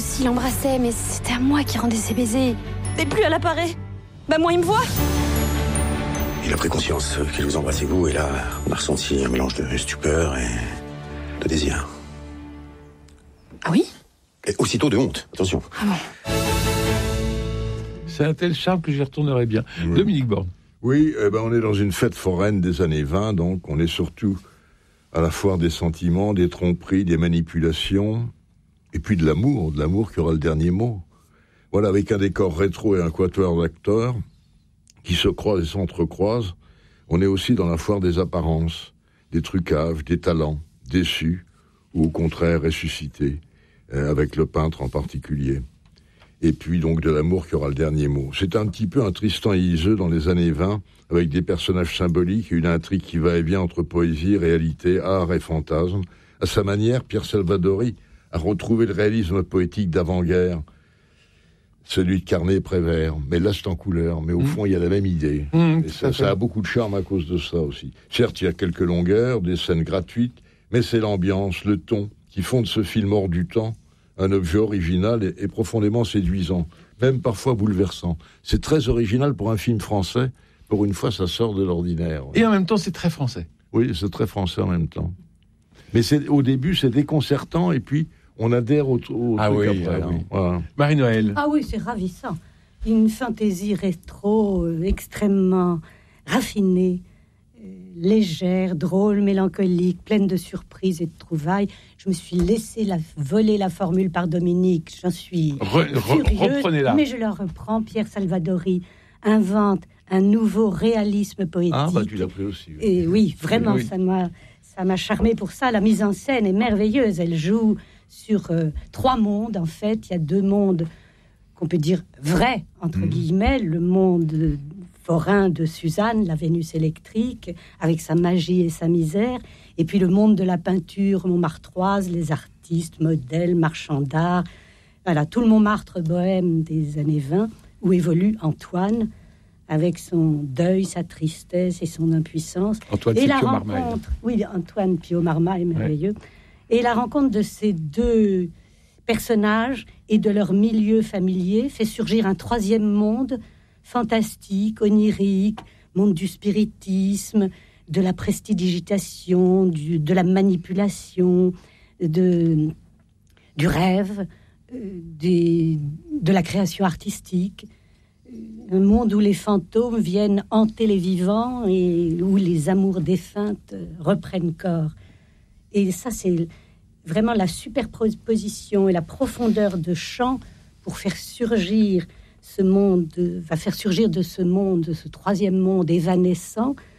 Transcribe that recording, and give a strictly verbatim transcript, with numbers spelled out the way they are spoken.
aussi l'embrassait, mais c'était à moi qui rendais ses baisers. Et plus elle apparaît, bah moins il me voit. Il a pris conscience qu'il vous embrassait vous, et là, on a ressenti un mélange de stupeur et de désir. Ah oui? Et aussitôt de honte, attention. Ah bon? C'est un tel charme que j'y retournerai bien. Oui. Dominique Borne. Oui, eh ben on est dans une fête foraine des années vingt, donc on est surtout à la foire des sentiments, des tromperies, des manipulations, et puis de l'amour, de l'amour qui aura le dernier mot. Voilà, avec un décor rétro et un quatuor d'acteurs qui se croisent et s'entrecroisent, on est aussi dans la foire des apparences, des trucages, des talents, déçus, ou au contraire ressuscités, euh, avec le peintre en particulier. Et puis donc de l'amour qui aura le dernier mot. C'est un petit peu un Tristan et Iseult dans les années vingt, avec des personnages symboliques et une intrigue qui va et vient entre poésie, réalité, art et fantasme. À sa manière, Pierre Salvadori a retrouvé le réalisme poétique d'avant-guerre, celui de Carnet-Prévert, mais là c'est en couleur, mais au mmh. fond il y a la même idée. Mmh, et ça, ça a beaucoup de charme à cause de ça aussi. Certes, il y a quelques longueurs, des scènes gratuites, mais c'est l'ambiance, le ton, qui font de ce film hors du temps un objet original et, et profondément séduisant, même parfois bouleversant. C'est très original pour un film français. Pour une fois, ça sort de l'ordinaire. Et en même temps, c'est très français. Oui, c'est très français en même temps. Mais c'est, au début, c'est déconcertant, et puis on adhère au, au ah truc oui, après. Ah hein. oui. Voilà. Marie-Noël. Ah oui, c'est ravissant. Une fantaisie rétro euh, extrêmement raffinée, euh, légère, drôle, mélancolique, pleine de surprises et de trouvailles. Je me suis laissé la, voler la formule par Dominique. J'en suis Re, furieuse, reprenez-la. Mais je la reprends. Pierre Salvadori invente un nouveau réalisme poétique. Ah, bah tu l'as pris aussi. Oui. Et oui, vraiment, oui. ça m'a, ça m'a charmé pour ça. La mise en scène est merveilleuse. Elle joue sur euh, trois mondes, en fait. Il y a deux mondes qu'on peut dire vrais, entre mmh. guillemets. Le monde forain de Suzanne, la Vénus électrique, avec sa magie et sa misère. Et puis le monde de la peinture montmartroise, les artistes, modèles, marchands d'art. Voilà, tout le Montmartre bohème des années vingt, où évolue Antoine, avec son deuil, sa tristesse et son impuissance. Antoine et la Pio rencontre, Marmaille. oui, Antoine Pio Marmaille est merveilleux. Ouais. Et la rencontre de ces deux personnages et de leur milieu familier fait surgir un troisième monde fantastique, onirique, monde du spiritisme, de la prestidigitation, du, de la manipulation, de, du rêve, euh, des, de la création artistique. Un monde où les fantômes viennent hanter les vivants et où les amours défuntes reprennent corps. Et ça, c'est vraiment la superposition et la profondeur de champ pour faire surgir ce monde, va faire surgir de ce monde, de ce troisième monde évanescent,